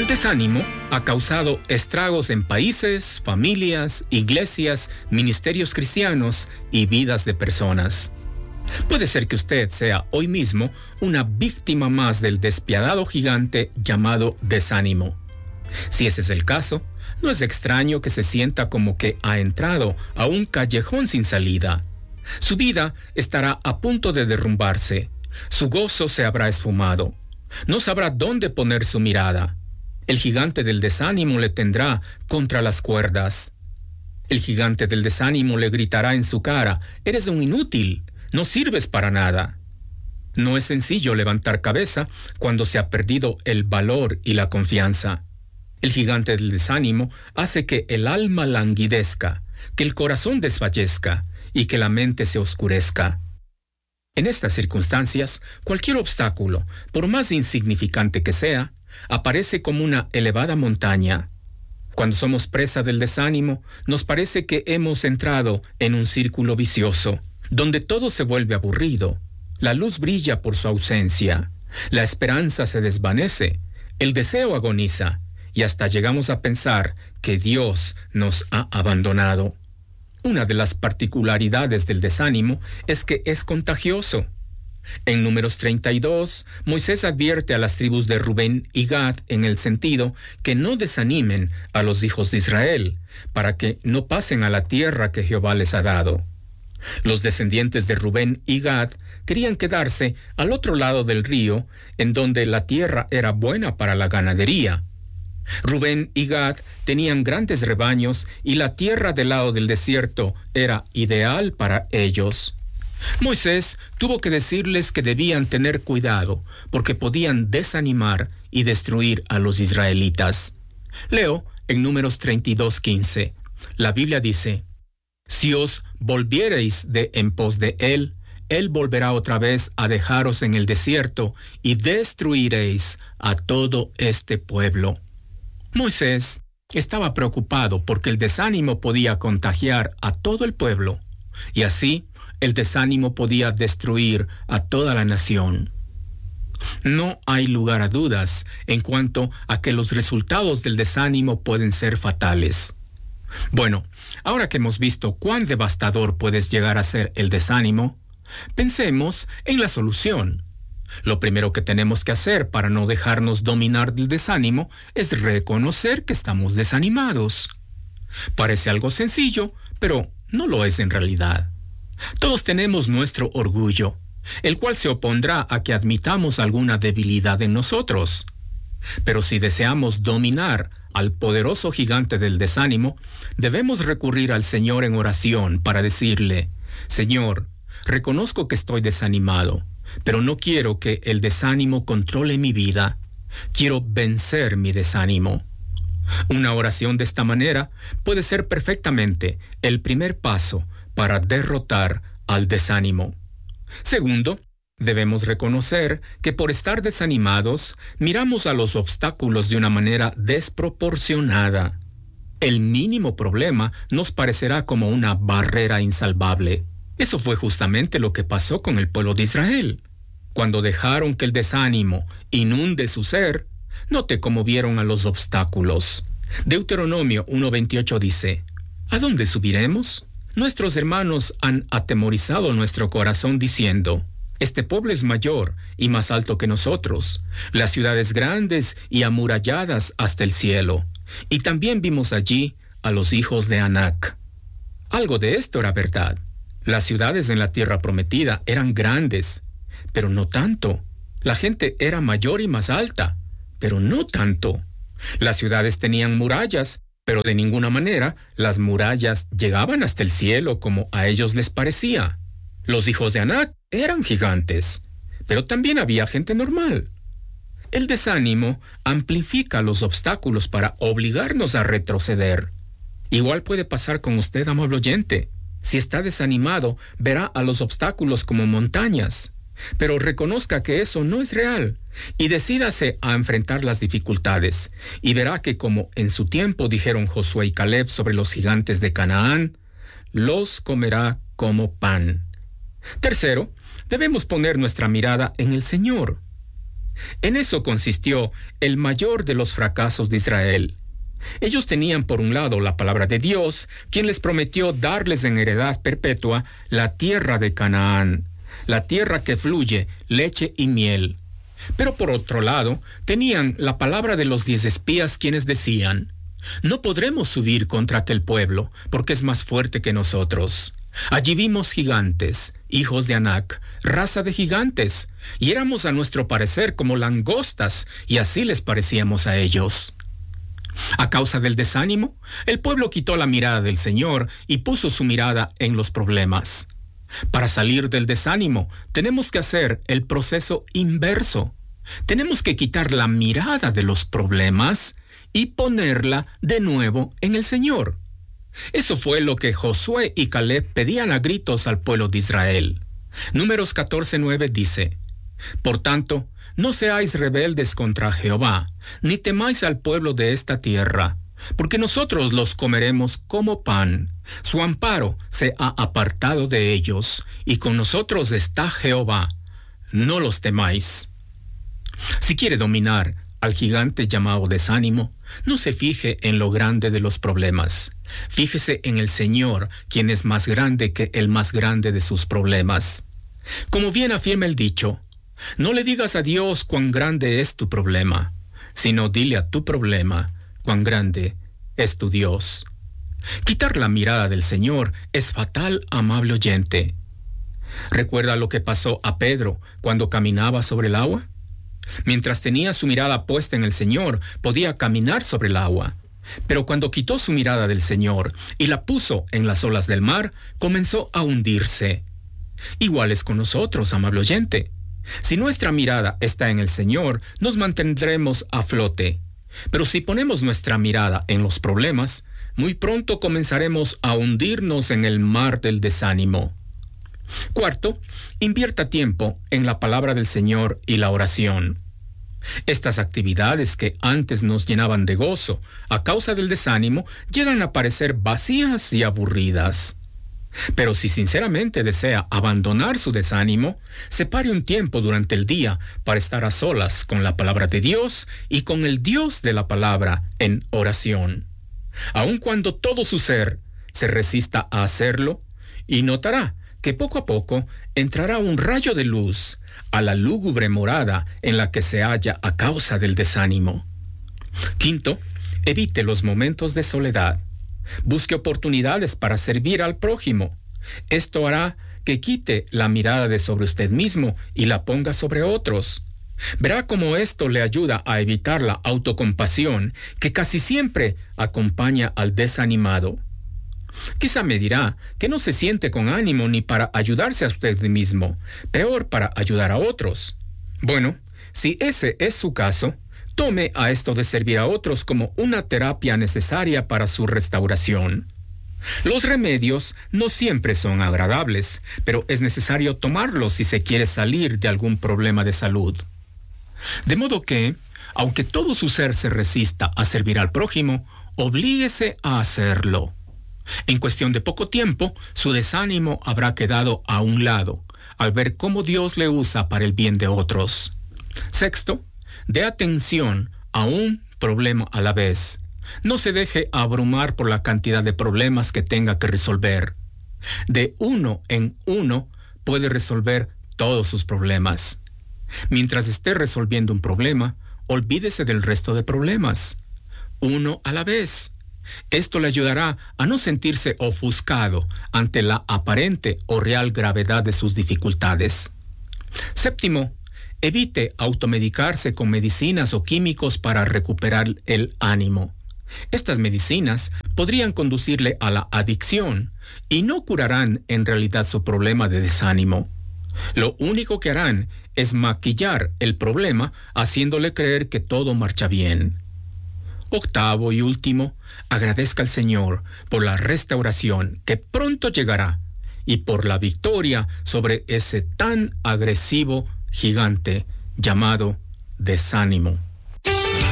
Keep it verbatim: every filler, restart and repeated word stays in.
desánimo ha causado estragos en países, familias, iglesias, ministerios cristianos y vidas de personas. Puede ser que usted sea hoy mismo una víctima más del despiadado gigante llamado desánimo. Si ese es el caso, no es extraño que se sienta como que ha entrado a un callejón sin salida. Su vida estará a punto de derrumbarse. Su gozo se habrá esfumado. No sabrá dónde poner su mirada. El gigante del desánimo le tendrá contra las cuerdas. El gigante del desánimo le gritará en su cara: «Eres un inútil, no sirves para nada». No es sencillo levantar cabeza cuando se ha perdido el valor y la confianza. El gigante del desánimo hace que el alma languidezca, que el corazón desfallezca y que la mente se oscurezca. En estas circunstancias, cualquier obstáculo, por más insignificante que sea, aparece como una elevada montaña. Cuando somos presa del desánimo, nos parece que hemos entrado en un círculo vicioso, donde todo se vuelve aburrido. La luz brilla por su ausencia, la esperanza se desvanece, el deseo agoniza, y hasta llegamos a pensar que Dios nos ha abandonado. Una de las particularidades del desánimo es que es contagioso. En Números treinta y dos, Moisés advierte a las tribus de Rubén y Gad en el sentido que no desanimen a los hijos de Israel, para que no pasen a la tierra que Jehová les ha dado. Los descendientes de Rubén y Gad querían quedarse al otro lado del río, en donde la tierra era buena para la ganadería. Rubén y Gad tenían grandes rebaños y la tierra del lado del desierto era ideal para ellos. Moisés tuvo que decirles que debían tener cuidado porque podían desanimar y destruir a los israelitas. Leo en Números treinta y dos, quince. La Biblia dice: «Si os volviereis de en pos de él, él volverá otra vez a dejaros en el desierto y destruiréis a todo este pueblo». Moisés estaba preocupado porque el desánimo podía contagiar a todo el pueblo, y así el desánimo podía destruir a toda la nación. No hay lugar a dudas en cuanto a que los resultados del desánimo pueden ser fatales. Bueno, ahora que hemos visto cuán devastador puede llegar a ser el desánimo, pensemos en la solución. Lo primero que tenemos que hacer para no dejarnos dominar del desánimo es reconocer que estamos desanimados. Parece algo sencillo, pero no lo es en realidad. Todos tenemos nuestro orgullo, el cual se opondrá a que admitamos alguna debilidad en nosotros. Pero si deseamos dominar al poderoso gigante del desánimo, debemos recurrir al Señor en oración para decirle: «Señor, reconozco que estoy desanimado, pero no quiero que el desánimo controle mi vida. Quiero vencer mi desánimo». Una oración de esta manera puede ser perfectamente el primer paso para derrotar al desánimo. Segundo, debemos reconocer que por estar desanimados, miramos a los obstáculos de una manera desproporcionada. El mínimo problema nos parecerá como una barrera insalvable. Eso fue justamente lo que pasó con el pueblo de Israel. Cuando dejaron que el desánimo inunde su ser, note cómo vieron a los obstáculos. Deuteronomio uno veintiocho dice: «¿A dónde subiremos? Nuestros hermanos han atemorizado nuestro corazón diciendo: este pueblo es mayor y más alto que nosotros, las ciudades grandes y amuralladas hasta el cielo. Y también vimos allí a los hijos de Anac». Algo de esto era verdad. Las ciudades en la tierra prometida eran grandes, pero no tanto. La gente era mayor y más alta, pero no tanto. Las ciudades tenían murallas, pero de ninguna manera las murallas llegaban hasta el cielo como a ellos les parecía. Los hijos de Anac eran gigantes, pero también había gente normal. El desánimo amplifica los obstáculos para obligarnos a retroceder. Igual puede pasar con usted, amable oyente. Si está desanimado, verá a los obstáculos como montañas, pero reconozca que eso no es real y decídase a enfrentar las dificultades y verá que, como en su tiempo dijeron Josué y Caleb sobre los gigantes de Canaán, los comerá como pan. Tercero, debemos poner nuestra mirada en el Señor. En eso consistió el mayor de los fracasos de Israel. Ellos tenían por un lado la palabra de Dios, quien les prometió darles en heredad perpetua la tierra de Canaán, la tierra que fluye leche y miel. Pero por otro lado, tenían la palabra de los diez espías quienes decían: no podremos subir contra aquel pueblo, porque es más fuerte que nosotros. Allí vimos gigantes, hijos de Anac, raza de gigantes, y éramos a nuestro parecer como langostas, y así les parecíamos a ellos. A causa del desánimo, el pueblo quitó la mirada del Señor y puso su mirada en los problemas. Para salir del desánimo, tenemos que hacer el proceso inverso. Tenemos que quitar la mirada de los problemas y ponerla de nuevo en el Señor. Eso fue lo que Josué y Caleb pedían a gritos al pueblo de Israel. Números catorce nueve dice: Por tanto, no seáis rebeldes contra Jehová, ni temáis al pueblo de esta tierra, porque nosotros los comeremos como pan. Su amparo se ha apartado de ellos, y con nosotros está Jehová. No los temáis. Si quiere dominar al gigante llamado desánimo, no se fije en lo grande de los problemas. Fíjese en el Señor, quien es más grande que el más grande de sus problemas. Como bien afirma el dicho, no le digas a Dios cuán grande es tu problema, sino dile a tu problema cuán grande es tu Dios. Quitar la mirada del Señor es fatal, amable oyente. ¿Recuerda lo que pasó a Pedro cuando caminaba sobre el agua? Mientras tenía su mirada puesta en el Señor, podía caminar sobre el agua. Pero cuando quitó su mirada del Señor y la puso en las olas del mar, comenzó a hundirse. Igual es con nosotros, amable oyente. Si nuestra mirada está en el Señor, nos mantendremos a flote. Pero si ponemos nuestra mirada en los problemas, muy pronto comenzaremos a hundirnos en el mar del desánimo. Cuarto, invierta tiempo en la palabra del Señor y la oración. Estas actividades que antes nos llenaban de gozo a causa del desánimo llegan a parecer vacías y aburridas. Pero si sinceramente desea abandonar su desánimo, separe un tiempo durante el día para estar a solas con la palabra de Dios y con el Dios de la palabra en oración. Aun cuando todo su ser se resista a hacerlo, y notará que poco a poco entrará un rayo de luz a la lúgubre morada en la que se halla a causa del desánimo. Quinto, evite los momentos de soledad. Busque oportunidades para servir al prójimo. Esto hará que quite la mirada de sobre usted mismo y la ponga sobre otros. Verá cómo esto le ayuda a evitar la autocompasión que casi siempre acompaña al desanimado. Quizá me dirá que no se siente con ánimo ni para ayudarse a usted mismo, peor para ayudar a otros. Bueno, si ese es su caso, tome a esto de servir a otros como una terapia necesaria para su restauración. Los remedios no siempre son agradables, pero es necesario tomarlos si se quiere salir de algún problema de salud. De modo que, aunque todo su ser se resista a servir al prójimo, oblíguese a hacerlo. En cuestión de poco tiempo, su desánimo habrá quedado a un lado, al ver cómo Dios le usa para el bien de otros. Sexto, dé atención a un problema a la vez. No se deje abrumar por la cantidad de problemas que tenga que resolver. De uno en uno puede resolver todos sus problemas. Mientras esté resolviendo un problema, olvídese del resto de problemas. Uno a la vez. Esto le ayudará a no sentirse ofuscado ante la aparente o real gravedad de sus dificultades. Séptimo, evite automedicarse con medicinas o químicos para recuperar el ánimo. Estas medicinas podrían conducirle a la adicción y no curarán en realidad su problema de desánimo. Lo único que harán es maquillar el problema haciéndole creer que todo marcha bien. Octavo y último, agradezca al Señor por la restauración que pronto llegará y por la victoria sobre ese tan agresivo gigante llamado desánimo.